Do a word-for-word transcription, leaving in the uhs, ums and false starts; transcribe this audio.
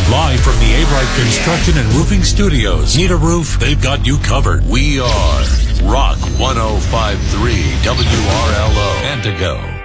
Live from the A-Bright Construction and Roofing Studios. Need a roof? They've got you covered. We are Rock one oh five point three W R L O Antigo.